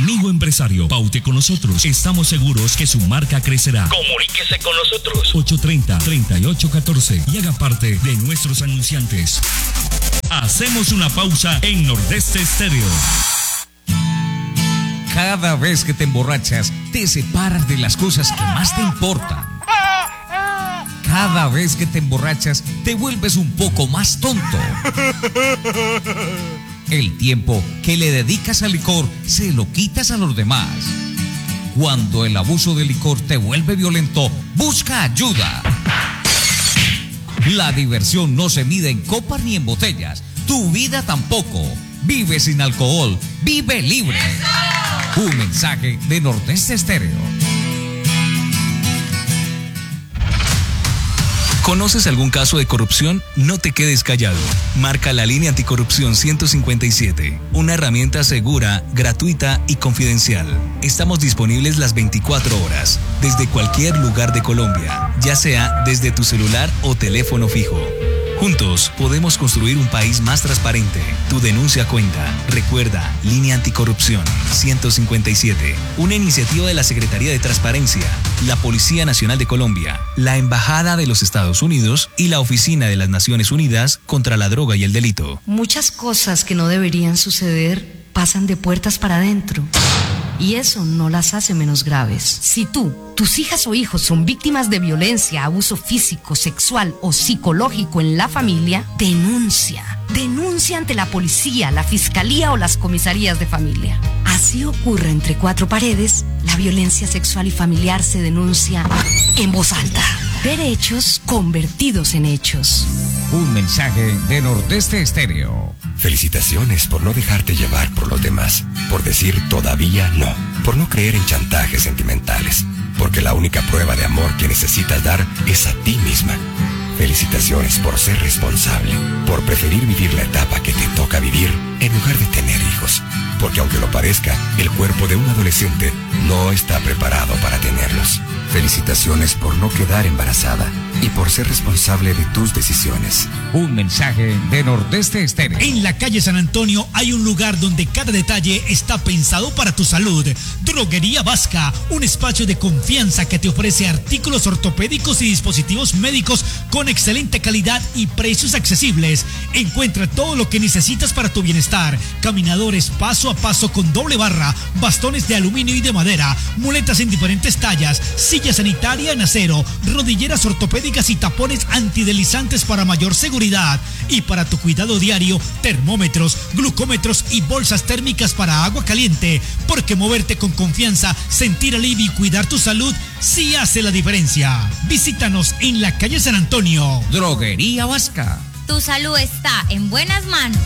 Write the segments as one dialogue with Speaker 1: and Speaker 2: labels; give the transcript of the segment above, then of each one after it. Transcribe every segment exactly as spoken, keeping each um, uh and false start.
Speaker 1: Amigo empresario, paute con nosotros. Estamos seguros que su marca crecerá. Comuníquese con nosotros. ocho tres cero, tres ocho uno cuatro y haga parte de nuestros anunciantes. Hacemos una pausa en Nordeste Estéreo.
Speaker 2: Cada vez que te emborrachas, te separas de las cosas que más te importan. Cada vez que te emborrachas, te vuelves un poco más tonto. El tiempo que le dedicas al licor, se lo quitas a los demás. Cuando el abuso del licor te vuelve violento, busca ayuda. La diversión no se mide en copas ni en botellas. Tu vida tampoco. Vive sin alcohol. Vive libre. Un mensaje de Nordeste Estéreo.
Speaker 3: ¿Conoces algún caso de corrupción? No te quedes callado. Marca la línea anticorrupción ciento cincuenta y siete, una herramienta segura, gratuita y confidencial. Estamos disponibles las veinticuatro horas, desde cualquier lugar de Colombia, ya sea desde tu celular o teléfono fijo. Juntos podemos construir un país más transparente. Tu denuncia cuenta. Recuerda, Línea Anticorrupción ciento cincuenta y siete, una iniciativa de la Secretaría de Transparencia, la Policía Nacional de Colombia, la Embajada de los Estados Unidos y la Oficina de las Naciones Unidas contra la Droga y el Delito.
Speaker 4: Muchas cosas que no deberían suceder pasan de puertas para adentro. Y eso no las hace menos graves. Si tú, tus hijas o hijos son víctimas de violencia, abuso físico, sexual o psicológico en la familia, denuncia. Denuncia ante la policía, la fiscalía o las comisarías de familia. Así ocurre entre cuatro paredes, la violencia sexual y familiar se denuncia en voz alta. Derechos convertidos en hechos.
Speaker 2: Un mensaje de Nordeste Estéreo.
Speaker 5: Felicitaciones por no dejarte llevar por los demás, por decir todavía no, por no creer en chantajes sentimentales, porque la única prueba de amor que necesitas dar es a ti misma. Felicitaciones por ser responsable, por preferir vivir la etapa que te toca vivir en lugar de tener hijos, porque aunque lo parezca, el cuerpo de un adolescente no está preparado para tenerlos. Felicitaciones por no quedar embarazada y por ser responsable de tus decisiones.
Speaker 2: Un mensaje de Nordeste Estéreo.
Speaker 6: En la calle San Antonio hay un lugar donde cada detalle está pensado para tu salud. Droguería Vasca, un espacio de confianza que te ofrece artículos ortopédicos y dispositivos médicos con excelente calidad y precios accesibles. Encuentra todo lo que necesitas para tu bienestar. Caminadores paso a paso con doble barra, bastones de aluminio y de madera, muletas en diferentes tallas, silla sanitaria en acero, rodilleras ortopédicas y tapones antideslizantes para mayor seguridad. Y para tu cuidado diario, termómetros, glucómetros y bolsas térmicas para agua caliente. Porque moverte con confianza, sentir alivio y cuidar tu salud sí hace la diferencia. Visítanos en la calle San Antonio.
Speaker 2: Droguería Vasca.
Speaker 7: Tu salud está en buenas manos.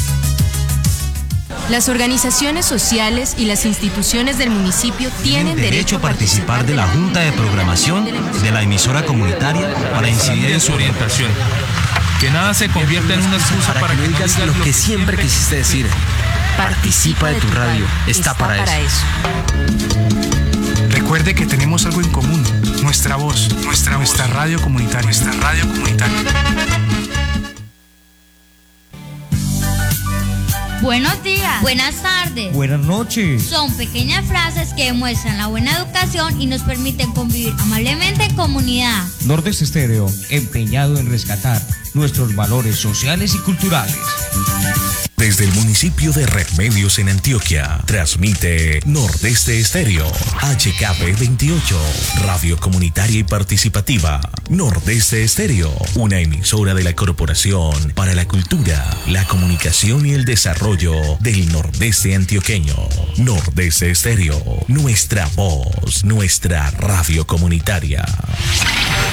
Speaker 8: Las organizaciones sociales y las instituciones del municipio tienen derecho, derecho a participar de la Junta de Programación de la emisora comunitaria para incidir en su orientación.
Speaker 9: Que nada se convierta en una excusa para, para que, que no digas lo, lo que siempre quisiste decir. Participa de tu radio, está, está para, para eso. eso.
Speaker 10: Recuerde que tenemos algo en común, nuestra voz, nuestra, nuestra voz. radio comunitaria, nuestra radio comunitaria.
Speaker 7: Buenos días. Buenas tardes.
Speaker 2: Buenas noches.
Speaker 7: Son pequeñas frases que demuestran la buena educación y nos permiten convivir amablemente en comunidad.
Speaker 2: Nordeste Estéreo, empeñado en rescatar nuestros valores sociales y culturales.
Speaker 1: Desde el municipio de Remedios en Antioquia, transmite Nordeste Estéreo, H K B veintiocho, radio comunitaria y participativa. Nordeste Estéreo, una emisora de la Corporación para la Cultura, la Comunicación y el Desarrollo del Nordeste Antioqueño. Nordeste Estéreo, nuestra voz, nuestra radio comunitaria.